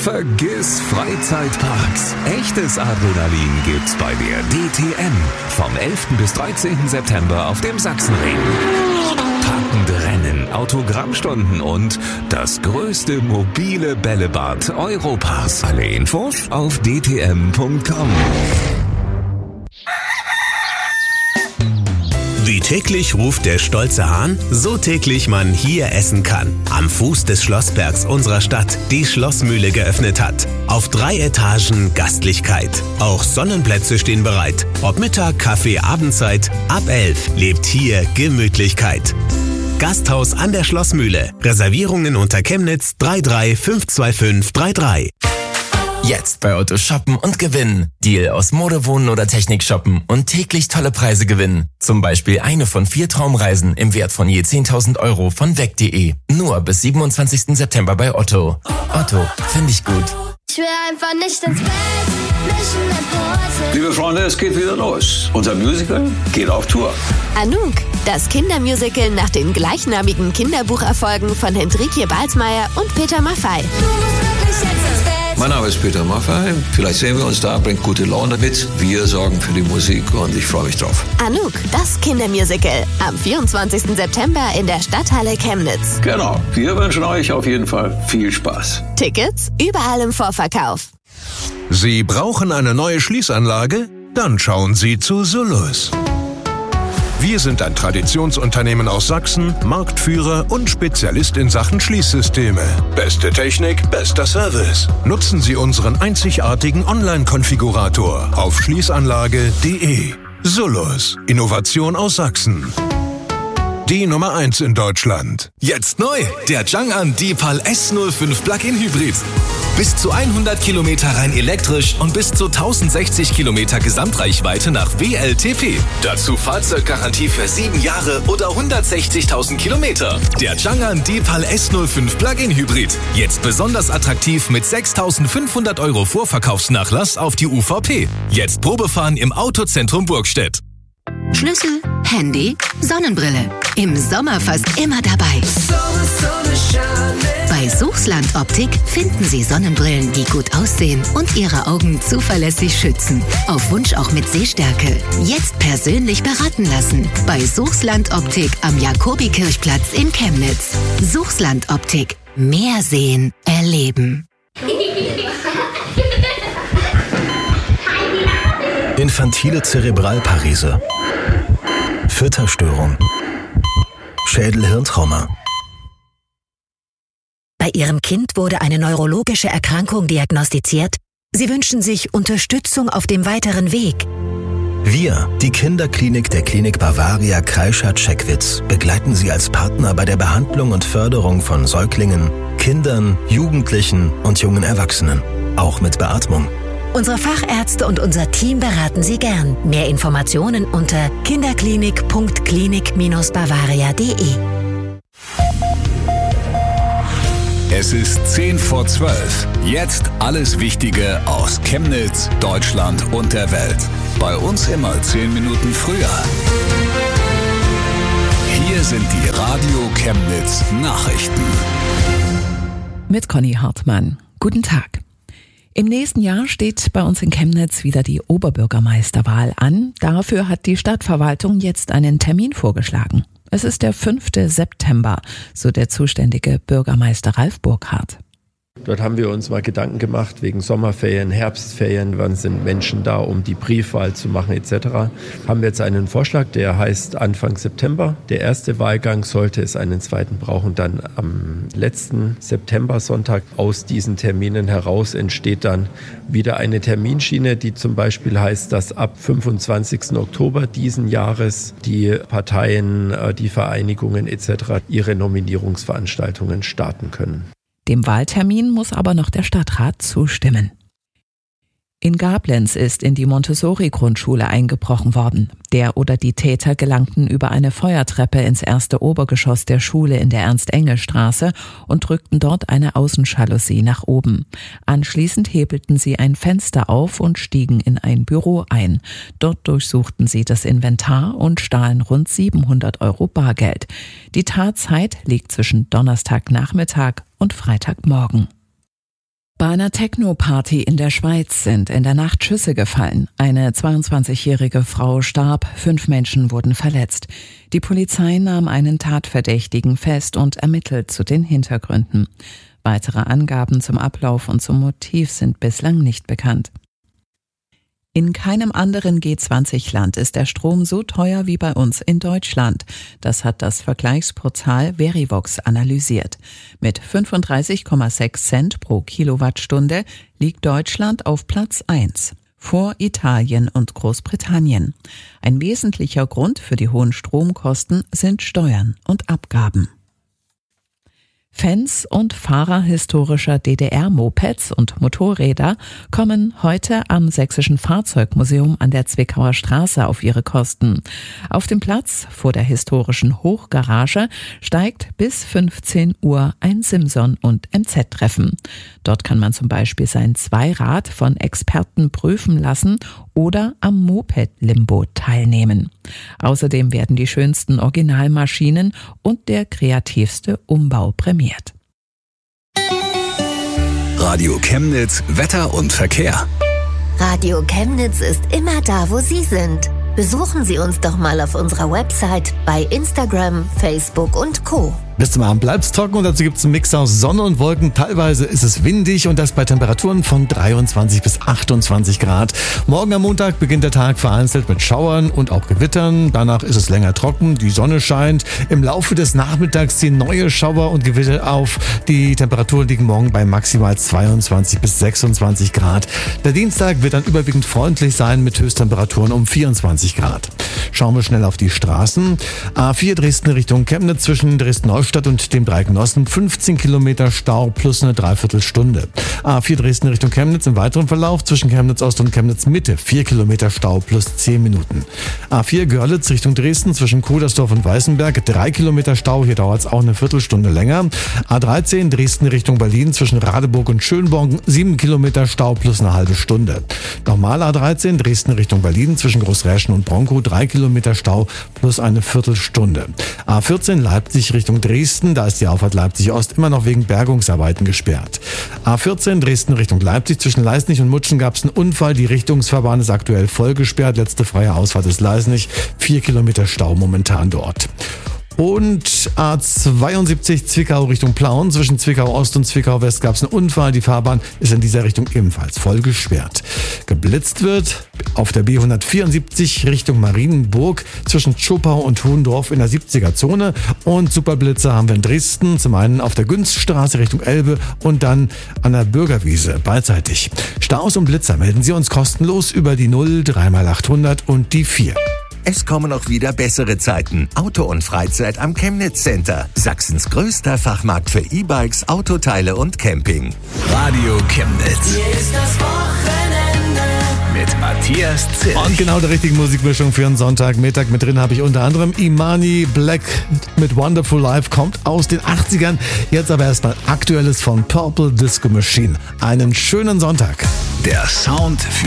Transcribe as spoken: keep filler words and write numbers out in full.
Vergiss Freizeitparks. Echtes Adrenalin gibt's bei der D T M. Vom elften bis dreizehnten September auf dem Sachsenring. Packende Rennen, Autogrammstunden und das größte mobile Bällebad Europas. Alle Infos auf d t m punkt com. Wie täglich ruft der stolze Hahn, so täglich man hier essen kann. Am Fuß des Schlossbergs unserer Stadt die Schlossmühle geöffnet hat. Auf drei Etagen Gastlichkeit. Auch Sonnenplätze stehen bereit. Ob Mittag, Kaffee, Abendzeit, ab elf lebt hier Gemütlichkeit. Gasthaus an der Schlossmühle. Reservierungen unter Chemnitz drei drei fünf zwei fünf drei drei. Jetzt bei Otto shoppen und gewinnen. Deal aus Mode, Wohnen oder Technik shoppen und täglich tolle Preise gewinnen. Zum Beispiel eine von vier Traumreisen im Wert von je zehntausend Euro von weg punkt de. Nur bis siebenundzwanzigsten September bei Otto. Otto, finde ich gut. Ich will einfach nicht ins Bett, nicht in der Pose. Liebe Freunde, es geht wieder los. Unser Musical geht auf Tour. Anouk, das Kindermusical nach den gleichnamigen Kinderbucherfolgen von Hendrikje Balsmeier und Peter Maffay. Du musst wirklich jetzt ins Bett. Mein Name ist Peter Maffay. Vielleicht sehen wir uns da, bringt gute Laune mit. Wir sorgen für die Musik und ich freue mich drauf. Anouk, das Kindermusical. Am vierundzwanzigsten September in der Stadthalle Chemnitz. Genau, wir wünschen euch auf jeden Fall viel Spaß. Tickets überall im Vorverkauf. Sie brauchen eine neue Schließanlage? Dann schauen Sie zu Sullus. Wir sind ein Traditionsunternehmen aus Sachsen, Marktführer und Spezialist in Sachen Schließsysteme. Beste Technik, bester Service. Nutzen Sie unseren einzigartigen Online-Konfigurator auf schließanlage punkt de. Sullus, Innovation aus Sachsen. Die Nummer eins in Deutschland. Jetzt neu, der Chang'an D-Pal S null fünf Plug-in Hybrid. Bis zu hundert Kilometer rein elektrisch und bis zu tausendsechzig Kilometer Gesamtreichweite nach W L T P. Dazu Fahrzeuggarantie für sieben Jahre oder hundertsechzigtausend Kilometer. Der Chang'an D-Pal S null fünf Plug-in Hybrid. Jetzt besonders attraktiv mit sechstausendfünfhundert Euro Vorverkaufsnachlass auf die U V P. Jetzt Probefahren im Autozentrum Burgstedt. Schlüssel, Handy, Sonnenbrille. Im Sommer fast immer dabei. Bei Suchsland Optik finden Sie Sonnenbrillen, die gut aussehen und Ihre Augen zuverlässig schützen. Auf Wunsch auch mit Sehstärke. Jetzt persönlich beraten lassen. Bei Suchsland Optik am Jakobikirchplatz in Chemnitz. Suchsland Optik. Mehr sehen, erleben. Infantile Zerebralparese, Fütterstörung, Schädel-Hirntrauma. Bei Ihrem Kind wurde eine neurologische Erkrankung diagnostiziert. Sie wünschen sich Unterstützung auf dem weiteren Weg. Wir, die Kinderklinik der Klinik Bavaria Kreischer-Checkwitz, begleiten Sie als Partner bei der Behandlung und Förderung von Säuglingen, Kindern, Jugendlichen und jungen Erwachsenen, auch mit Beatmung. Unsere Fachärzte und unser Team beraten Sie gern. Mehr Informationen unter kinderklinik punkt klinik Bindestrich bavaria punkt de. Es ist zehn vor zwölf. Jetzt alles Wichtige aus Chemnitz, Deutschland und der Welt. Bei uns immer zehn Minuten früher. Hier sind die Radio Chemnitz Nachrichten. Mit Conny Hartmann. Guten Tag. Im nächsten Jahr steht bei uns in Chemnitz wieder die Oberbürgermeisterwahl an. Dafür hat die Stadtverwaltung jetzt einen Termin vorgeschlagen. Es ist der fünfte September, so der zuständige Bürgermeister Ralf Burkhardt. Dort haben wir uns mal Gedanken gemacht wegen Sommerferien, Herbstferien, wann sind Menschen da, um die Briefwahl zu machen et cetera. Haben wir jetzt einen Vorschlag, der heißt Anfang September. Der erste Wahlgang, sollte es einen zweiten brauchen, dann am letzten September-Sonntag. Aus diesen Terminen heraus entsteht dann wieder eine Terminschiene, die zum Beispiel heißt, dass ab fünfundzwanzigsten Oktober diesen Jahres die Parteien, die Vereinigungen et cetera ihre Nominierungsveranstaltungen starten können. Dem Wahltermin muss aber noch der Stadtrat zustimmen. In Gablenz ist in die Montessori-Grundschule eingebrochen worden. Der oder die Täter gelangten über eine Feuertreppe ins erste Obergeschoss der Schule in der Ernst-Engel-Straße und drückten dort eine Außenjalousie nach oben. Anschließend hebelten sie ein Fenster auf und stiegen in ein Büro ein. Dort durchsuchten sie das Inventar und stahlen rund siebenhundert Euro Bargeld. Die Tatzeit liegt zwischen Donnerstagnachmittag und Freitagmorgen. Bei einer Techno-Party in der Schweiz sind in der Nacht Schüsse gefallen. Eine zweiundzwanzigjährige Frau starb, fünf Menschen wurden verletzt. Die Polizei nahm einen Tatverdächtigen fest und ermittelt zu den Hintergründen. Weitere Angaben zum Ablauf und zum Motiv sind bislang nicht bekannt. In keinem anderen G zwanzig Land ist der Strom so teuer wie bei uns in Deutschland. Das hat das Vergleichsportal Verivox analysiert. Mit fünfunddreißig Komma sechs Cent pro Kilowattstunde liegt Deutschland auf Platz eins, vor Italien und Großbritannien. Ein wesentlicher Grund für die hohen Stromkosten sind Steuern und Abgaben. Fans und Fahrer historischer D D R-Mopeds und Motorräder kommen heute am Sächsischen Fahrzeugmuseum an der Zwickauer Straße auf ihre Kosten. Auf dem Platz vor der historischen Hochgarage steigt bis fünfzehn Uhr ein Simson- und M Z-Treffen. Dort kann man zum Beispiel sein Zweirad von Experten prüfen lassen oder am Moped-Limbo teilnehmen. Außerdem werden die schönsten Originalmaschinen und der kreativste Umbau prämiert. Radio Chemnitz, Wetter und Verkehr. Radio Chemnitz ist immer da, wo Sie sind. Besuchen Sie uns doch mal auf unserer Website, bei Instagram, Facebook und Co. Bis zum Abend bleibt's trocken und dazu gibt's einen Mix aus Sonne und Wolken. Teilweise ist es windig und das bei Temperaturen von dreiundzwanzig bis achtundzwanzig Grad. Morgen am Montag beginnt der Tag vereinzelt mit Schauern und auch Gewittern. Danach ist es länger trocken, die Sonne scheint. Im Laufe des Nachmittags ziehen neue Schauer und Gewitter auf. Die Temperaturen liegen morgen bei maximal zweiundzwanzig bis sechsundzwanzig Grad. Der Dienstag wird dann überwiegend freundlich sein mit Höchsttemperaturen um vierundzwanzig Grad. Schauen wir schnell auf die Straßen. A vier Dresden Richtung Chemnitz zwischen Dresden-Neustadt und dem Dreieck Osten fünfzehn Kilometer Stau plus eine Dreiviertelstunde. A vier Dresden Richtung Chemnitz im weiteren Verlauf zwischen Chemnitz Ost und Chemnitz Mitte vier Kilometer Stau plus zehn Minuten. A vier Görlitz Richtung Dresden zwischen Kudersdorf und Weißenberg drei Kilometer Stau, hier dauert es auch eine Viertelstunde länger. A dreizehn Dresden Richtung Berlin zwischen Radeburg und Schönborn sieben Kilometer Stau plus eine halbe Stunde. Nochmal A dreizehn Dresden Richtung Berlin zwischen Großräschen und Bronkow drei Kilometer Stau plus eine Viertelstunde. A vierzehn Leipzig Richtung Dresden, da ist die Auffahrt Leipzig Ost immer noch wegen Bergungsarbeiten gesperrt. A vierzehn Dresden Richtung Leipzig zwischen Leisnig und Mutschen gab es einen Unfall, die Richtungsfahrbahn ist aktuell voll gesperrt, letzte freie Ausfahrt ist Leisnig, vier Kilometer Stau momentan dort. Und A zweiundsiebzig Zwickau Richtung Plauen. Zwischen Zwickau Ost und Zwickau West gab es einen Unfall. Die Fahrbahn ist in dieser Richtung ebenfalls voll gesperrt. Geblitzt wird auf der B hundertvierundsiebzig Richtung Marienburg zwischen Zschopau und Hohendorf in der siebziger Zone. Und Superblitzer haben wir in Dresden. Zum einen auf der Günzstraße Richtung Elbe und dann an der Bürgerwiese beidseitig. Staus und Blitzer melden Sie uns kostenlos über die null drei mal achthundert und die vier. Es kommen auch wieder bessere Zeiten. Auto und Freizeit am Chemnitz Center. Sachsens größter Fachmarkt für E-Bikes, Autoteile und Camping. Radio Chemnitz. Hier ist das Wochenende mit Matthias Zill. Und genau der richtigen Musikmischung für einen Sonntagmittag. Mit drin habe ich unter anderem Imani Black mit Wonderful Life, kommt aus den achtzigern. Jetzt aber erstmal Aktuelles von Purple Disco Machine. Einen schönen Sonntag. Der Sound für